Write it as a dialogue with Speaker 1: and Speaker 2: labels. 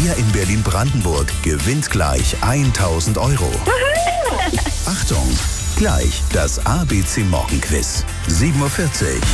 Speaker 1: Wer in Berlin-Brandenburg gewinnt gleich 1.000 Euro? Achtung, gleich das ABC Morgenquiz. 7:40 Uhr.